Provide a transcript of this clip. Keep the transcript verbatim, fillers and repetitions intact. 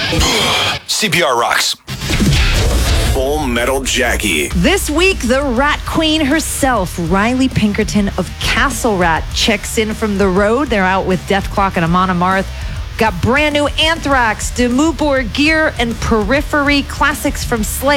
C P R rocks. Full Metal Jackie. This week, the Rat Queen herself, Riley Pinkerton of Castle Rat, checks in from the road. They're out with Deathclock and Amon Amarth. Got brand new Anthrax, Demubor Gear, and Periphery classics from Slay.